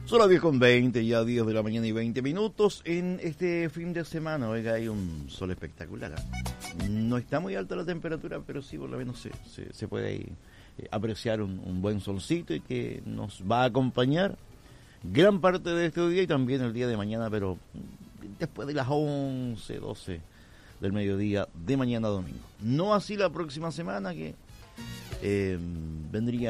Son las 10:20, ya 10 de la mañana y 20 minutos. En este fin de semana, oiga, hay un sol espectacular. No está muy alta la temperatura, pero sí, por lo menos se puede ahí apreciar un buen solcito y que nos va a acompañar gran parte de este día y también el día de mañana, pero después de las 11, 12 del mediodía de mañana domingo. No así la próxima semana, que vendría